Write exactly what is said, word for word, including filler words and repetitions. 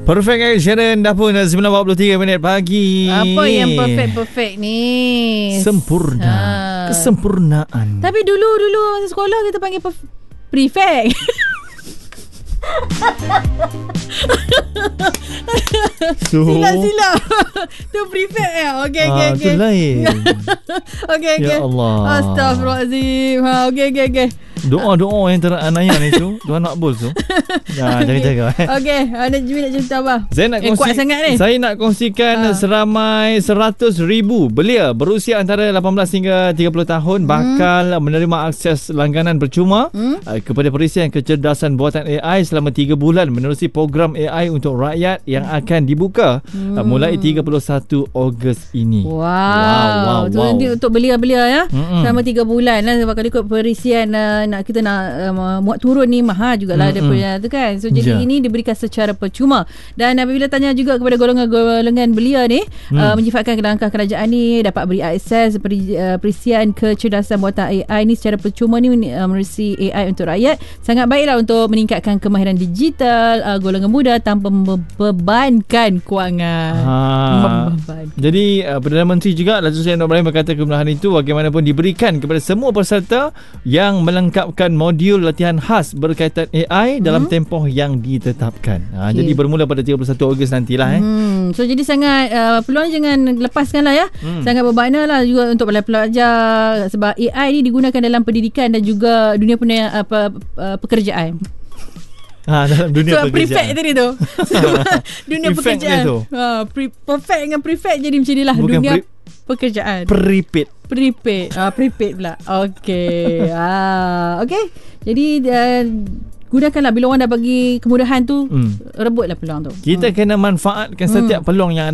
Perfect guys, Sharon dah pun sembilan empat puluh tiga minit pagi. Apa yang perfect-perfect ni? Sempurna. Ha. Kesempurnaan. Tapi dulu-dulu masa sekolah kita panggil perf- prefect. So, silap-silap. Tu prefect ya. Okey okey okey. Itu lain. Okey okey. Ya Allah. Astagfirullahalazim. Ha okey okey okey. Doa-doa yang teranak itu Tuhan nak bol tu. Ya, jaga-jaga eh. Okey, ada Jimmy nak cerita apa? Saya nak eh, kongsi, kuat sangat ni. Saya nak kongsikan ha. seramai seratus ribu belia berusia antara lapan belas hingga tiga puluh tahun bakal hmm. menerima akses langganan percuma hmm. uh, kepada perisian kecerdasan buatan A I selama tiga bulan menerusi program A I untuk rakyat yang akan dibuka hmm. uh, mulai tiga puluh satu Ogos ini. Wow. Wow, wow, wow. Itu untuk belia-belia ya. Mm-mm. Selama tiga bulan lah sebab kalau ikut perisian uh, nak kita nak uh, muat turun ni mahal jugalah dia punya tu kan. So jadi yeah. ini diberikan secara percuma. Dan apabila tanya juga kepada golongan-golongan belia ni hmm. uh, menyifatkan langkah kerajaan ni dapat beri akses peri, uh, perisian kecerdasan buatan A I ni secara percuma ni uh, menerusi A I untuk rakyat. Sangat baiklah untuk meningkatkan kemahiran digital uh, golongan muda tanpa membebankan kewangan. Ha. Membebankan. Jadi uh, Perdana Menteri juga Datuk Seri Anwar Ibrahim berkata kemudahan itu bagaimanapun diberikan kepada semua peserta yang melengkapkan modul latihan khas berkaitan A I dalam hmm. tempoh yang ditetapkan. Ha, okay. Jadi bermula pada tiga puluh satu Ogos nantilah eh. Hmm. So jadi sangat uh, peluang jangan lepaskan lah ya. Hmm. Sangat bermakna lah juga untuk pelajar sebab A I ni digunakan dalam pendidikan dan juga dunia punya apa uh, pekerjaan. Ha, dalam dunia so, pekerjaan. Prefect tadi tu. Dunia prefect pekerjaan. Tu. Ha, pre- perfect dengan prefect jadi macam inilah. Bukan dunia pre- pekerjaan. Prepaid. Prepaid. Ah, prepaid pula. Okey. ah, okey. Jadi uh, gunakanlah bila orang dah bagi kemudahan tu, hmm. rebutlah peluang tu. Kita hmm. kena manfaatkan setiap hmm. peluang yang